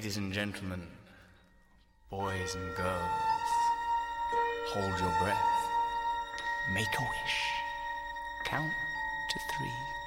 Ladies and gentlemen, boys and girls, hold your breath. Make a wish. Count to 3.